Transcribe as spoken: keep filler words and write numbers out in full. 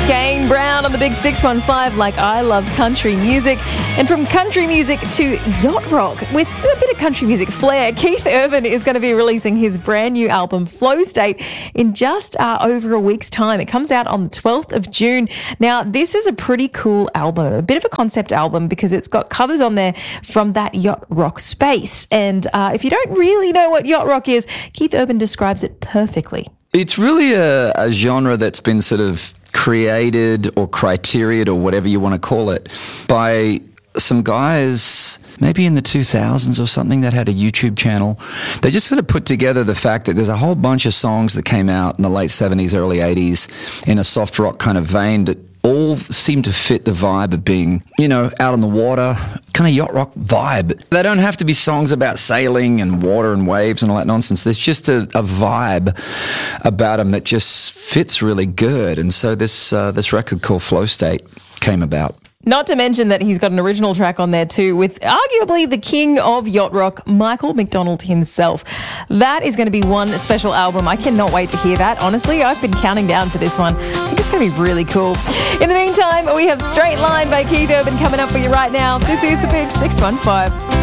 Kane Brown on the Big six one five, like I love country music. And from country music to yacht rock with a bit of country music flair, Keith Urban is going to be releasing his brand new album Flow State in just uh, over a week's time. It comes out on the twelfth of June. Now, this is a pretty cool album, a bit of a concept album because it's got covers on there from that yacht rock space. And uh, if you don't really know what yacht rock is, Keith Urban describes it perfectly. It's really a, a genre that's been sort of created or criteriaed or whatever you want to call it by some guys maybe in the two thousands or something that had a YouTube channel. They just sort of put together the fact that there's a whole bunch of songs that came out in the late seventies, early eighties in a soft rock kind of vein that all seem to fit the vibe of being, you know, out on the water, kind of yacht rock vibe. They don't have to be songs about sailing and water and waves and all that nonsense. There's just a, a vibe about them that just fits really good. And so this uh, this record called Flow State came about. Not to mention that he's got an original track on there too with arguably the king of yacht rock, Michael McDonald himself. That is going to be one special album. I cannot wait to hear that. Honestly, I've been counting down for this one. I think it's going to be really cool. In the meantime, we have Straight Line by Keith Urban coming up for you right now. This is the Big six one five.